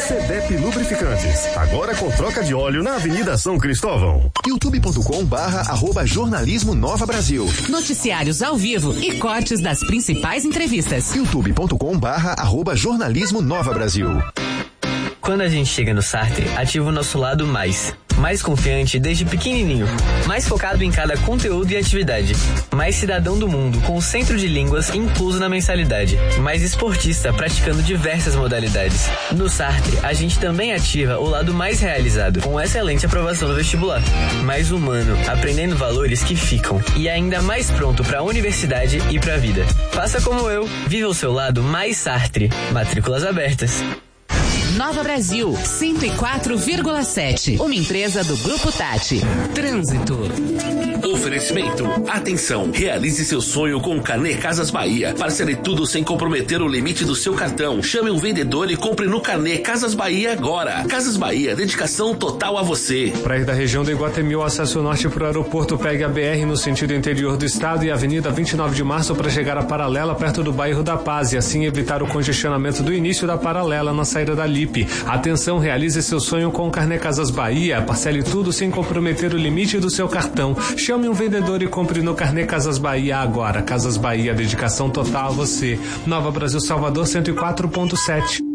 CDEP Lubrificantes, agora com troca de óleo na Avenida São Cristóvão. youtube.com/jornalismo Nova Brasil. Noticiários ao vivo e cortes das principais entrevistas. youtube.com/jornalismo Nova Brasil. Quando a gente chega no Sartre, ativa o nosso lado mais confiante desde pequenininho, mais focado em cada conteúdo e atividade, mais cidadão do mundo com o centro de línguas incluso na mensalidade, mais esportista praticando diversas modalidades. No Sartre, a gente também ativa o lado mais realizado, com excelente aprovação no vestibular, mais humano, aprendendo valores que ficam, e ainda mais pronto para a universidade e para a vida. Faça como eu, viva o seu lado mais Sartre. Matrículas abertas. Nova Brasil, 104,7. Uma empresa do Grupo Tati. Trânsito. Oferecimento. Atenção, realize seu sonho com o Carnê Casas Bahia. Parcele tudo sem comprometer o limite do seu cartão. Chame um vendedor e compre no Carnê Casas Bahia agora. Casas Bahia, dedicação total a você. Para ir da região do Iguatemi, o acesso norte para o aeroporto, pegue a BR no sentido interior do estado e a Avenida 29 de Março para chegar à Paralela, perto do bairro da Paz, e assim evitar o congestionamento do início da Paralela na saída da Lipe. Atenção, realize seu sonho com o Carnê Casas Bahia. Parcele tudo sem comprometer o limite do seu cartão. Chame um vendedor e compre no Carnê Casas Bahia agora. Casas Bahia, dedicação total a você. Nova Brasil, Salvador, 104,7.